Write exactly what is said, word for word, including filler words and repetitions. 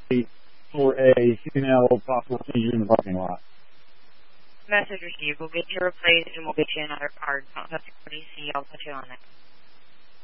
for a female possible seizure in the parking lot. Message received. We'll get you replaced and we'll get you another card. Don't touch your C. I'll put you on it.